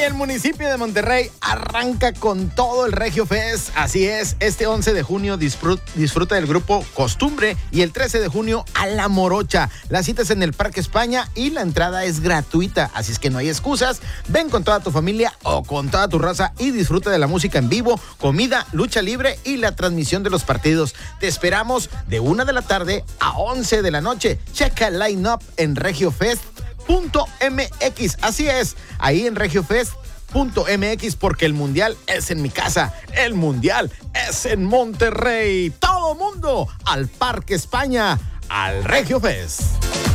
el municipio de Monterrey arranca con todo el Regio Fest. Así es, este 11 de junio disfruta del grupo Costumbre y el 13 de junio a La Morocha. La cita es en el Parque España y la entrada es gratuita, así es que no hay excusas. Ven con toda tu familia o con toda tu raza y disfruta de la música en vivo, comida, lucha libre y la transmisión de los partidos. Te esperamos de 1 de la tarde a 11 de la noche. Checa el line-up en regiofest.mx. Así es, ahí en regiofest.mx, porque el mundial es en mi casa, el mundial es en Monterrey. Todo mundo al Parque España, al Regio Fest.